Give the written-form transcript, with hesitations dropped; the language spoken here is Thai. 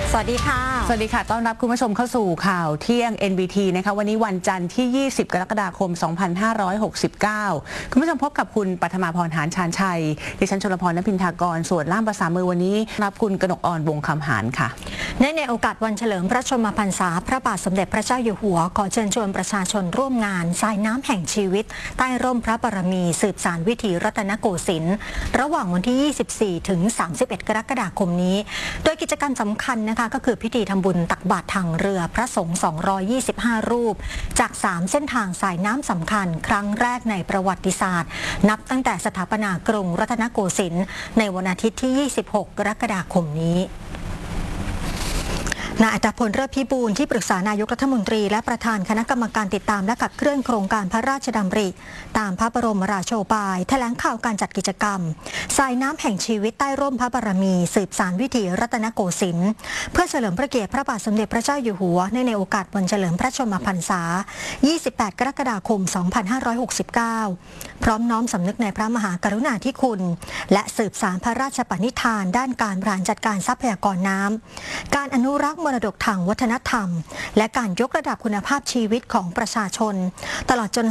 สวัสดีค่ะสวัสดีค่ะต้อนรับคุณผู้ชมเข้าสู่ข่าวเที่ยง NBT นะคะวันนี้วันจันทร์ที่ 20 กรกฎาคม 2569 คุณผู้ชมพบกับคุณปัทมาพร หานชาญชัยดิฉันชลพร ณพินทากรส่วนล่ามภาษามือวันนี้รับคุณกนกอ่อนวงคำหานค่ะในโอกาสวันเฉลิมพระชนมพรรษาพระบาทสมเด็จพระเจ้าอยู่หัวขอเชิญชวนประชาชนร่วมงานสายน้ำแห่งชีวิตใต้ร่มพระบารมีสืบสานวิถีรัตนโกสินทร์ระหว่างวันที่ 24 ถึง 31 กรกฎาคมนี้โดยกิจกรรมสำคัญนะคะก็คือพิธีทำบุญตักบาตรทางเรือพระสงฆ์ 225 รูปจาก 3 เส้นทางสายน้ำสำคัญครั้งแรกในประวัติศาสตร์นับตั้งแต่สถาปนากรุงรัตนโกสินทร์ในวันอาทิตย์ที่ 26 กรกฎาคมนี้นายอัตพล เลิศพิบูลที่ปรึกษานายกรัฐมนตรีและประธานคณะกรรมการติดตามและขับเคลื่อนโครงการพระราชดำริตามพระบรมราโชบายแถลงข่าวการจัดกิจกรรมสายน้ำแห่งชีวิตใต้ร่มพระบารมีสืบสานวิถีรัตนโกสินทร์เพื่อเฉลิมพระเกียรติพระบาทสมเด็จพระเจ้าอยู่หัวในโอกาสวันเฉลิมพระชนมพรรษา 28 กรกฎาคม 2569 พร้อมน้อมสำนึกในพระมหากรุณาธิคุณและสืบสานพระราชปณิธานด้านการบริหารจัดการทรัพยากรน้ำการอนุรักษ์มรดกทางวัฒนธรรมและการยกระดับคุณภาพชีวิตของประชาชนตลอดจน